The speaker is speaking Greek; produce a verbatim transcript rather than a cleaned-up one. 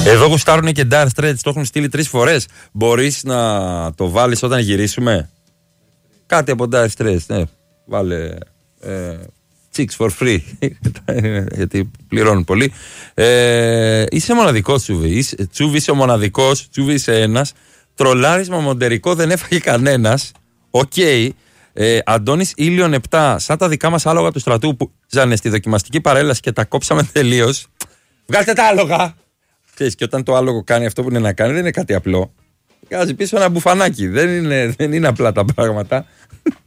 Εδώ γουστάρουν και Dire Straits, το έχουν στείλει τρεις φορές. Μπορείς να το βάλεις όταν γυρίσουμε? Κάτι από Dire Straits, ναι. Βάλε ε, Chicks for free. Γιατί πληρώνουν πολύ. ε, Είσαι μοναδικός, Τσούβι. Τσούβι, είσαι ο μοναδικός. Τσούβι, είσαι ένας. Τρολάρισμα μοντερικό δεν έφαγε κανένας. Οκ. Okay. ε, Αντώνης Ήλιον επτά. Σαν τα δικά μας άλογα του στρατού που ζανε στη δοκιμαστική παρέλαση και τα κόψαμε τελείως. Βγάλτε τα άλογα! Ξέρεις, και όταν το άλογο κάνει αυτό που είναι να κάνει, δεν είναι κάτι απλό. Βγάζει πίσω ένα μπουφανάκι. Δεν είναι, δεν είναι απλά τα πράγματα.